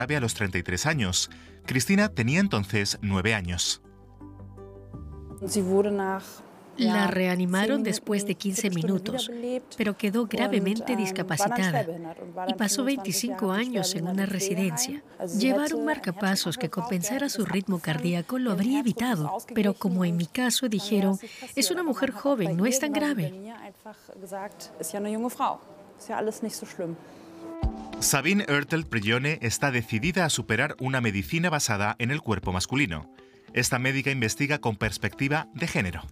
a los 33 años. Cristina tenía entonces 9 años. La reanimaron después de 15 minutos, pero quedó gravemente discapacitada y pasó 25 años en una residencia. Llevar un marcapasos que compensara su ritmo cardíaco lo habría evitado, pero como en mi caso dijeron, es una mujer joven, no es tan grave. Sabine Oertel-Prione está decidida a superar una medicina basada en el cuerpo masculino. Esta médica investiga con perspectiva de género.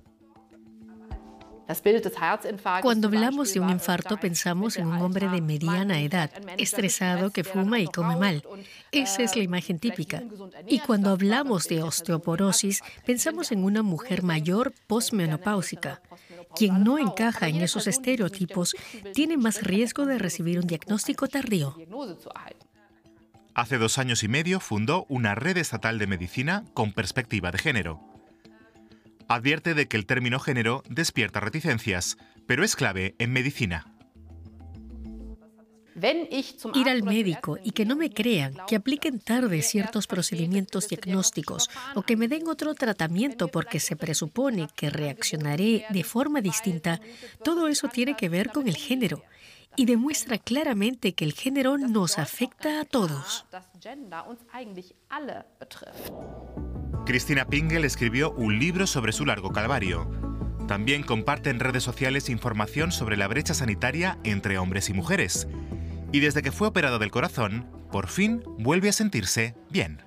Cuando hablamos de un infarto pensamos en un hombre de mediana edad, estresado, que fuma y come mal. Esa es la imagen típica. Y cuando hablamos de osteoporosis, pensamos en una mujer mayor postmenopáusica. Quien no encaja en esos estereotipos tiene más riesgo de recibir un diagnóstico tardío. Hace 2 años y medio fundó una red estatal de medicina con perspectiva de género. Advierte de que el término género despierta reticencias, pero es clave en medicina. Ir al médico y que no me crean, que apliquen tarde ciertos procedimientos diagnósticos o que me den otro tratamiento porque se presupone que reaccionaré de forma distinta, todo eso tiene que ver con el género y demuestra claramente que el género nos afecta a todos. Cristina Pingel escribió un libro sobre su largo calvario. También comparte en redes sociales información sobre la brecha sanitaria entre hombres y mujeres. Y desde que fue operada del corazón, por fin vuelve a sentirse bien.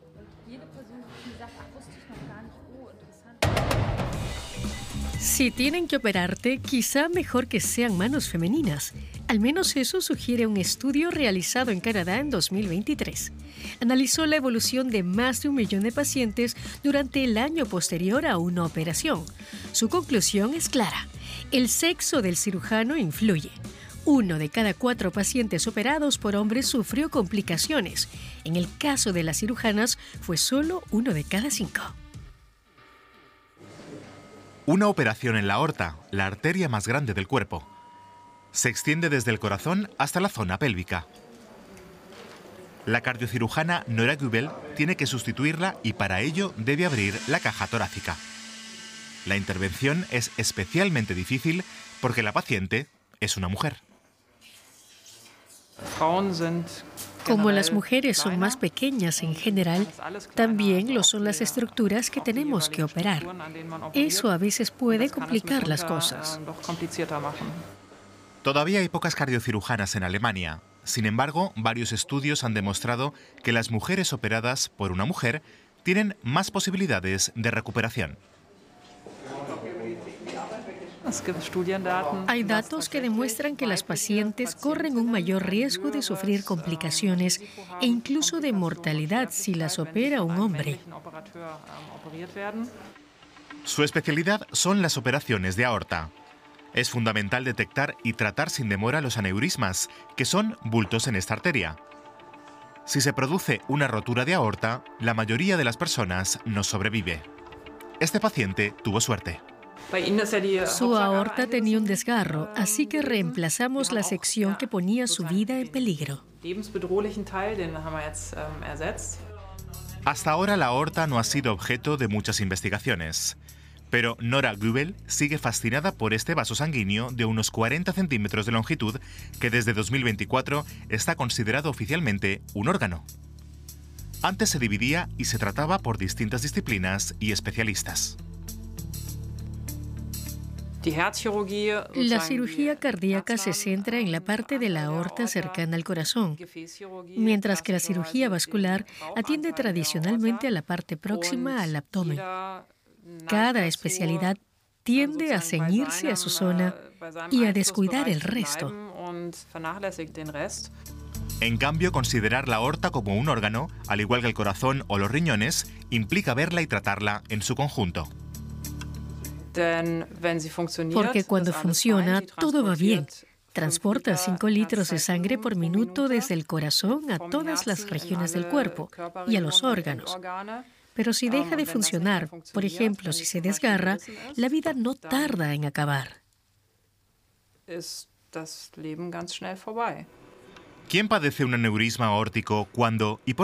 Si tienen que operarte, quizá mejor que sean manos femeninas. Al menos eso sugiere un estudio realizado en Canadá en 2023. Analizó la evolución de más de 1 millón de pacientes durante el año posterior a una operación. Su conclusión es clara. El sexo del cirujano influye. 1 de cada 4 pacientes operados por hombres sufrió complicaciones. En el caso de las cirujanas, fue solo 1 de cada 5. Una operación en la aorta, la arteria más grande del cuerpo. Se extiende desde el corazón hasta la zona pélvica. La cardiocirujana Nora Gübel tiene que sustituirla y para ello debe abrir la caja torácica. La intervención es especialmente difícil porque la paciente es una mujer. Como las mujeres son más pequeñas en general, también lo son las estructuras que tenemos que operar. Eso a veces puede complicar las cosas. Todavía hay pocas cardiocirujanas en Alemania. Sin embargo, varios estudios han demostrado que las mujeres operadas por una mujer tienen más posibilidades de recuperación. Hay datos que demuestran que las pacientes corren un mayor riesgo de sufrir complicaciones e incluso de mortalidad si las opera un hombre. Su especialidad son las operaciones de aorta. Es fundamental detectar y tratar sin demora los aneurismas, que son bultos en esta arteria. Si se produce una rotura de aorta, la mayoría de las personas no sobrevive. Este paciente tuvo suerte. Su aorta tenía un desgarro, así que reemplazamos la sección que ponía su vida en peligro. Hasta ahora la aorta no ha sido objeto de muchas investigaciones. Pero Nora Gübel sigue fascinada por este vaso sanguíneo de unos 40 centímetros de longitud que desde 2024 está considerado oficialmente un órgano. Antes se dividía y se trataba por distintas disciplinas y especialistas. La cirugía cardíaca se centra en la parte de la aorta cercana al corazón, mientras que la cirugía vascular atiende tradicionalmente a la parte próxima al abdomen. Cada especialidad tiende a ceñirse a su zona y a descuidar el resto. En cambio, considerar la aorta como un órgano, al igual que el corazón o los riñones, implica verla y tratarla en su conjunto. Porque cuando funciona, todo va bien. Transporta 5 litros de sangre por minuto desde el corazón a todas las regiones del cuerpo y a los órganos. Pero si deja de funcionar, por ejemplo, si se desgarra, la vida no tarda en acabar. ¿Quién padece un aneurisma aórtico cuándo y por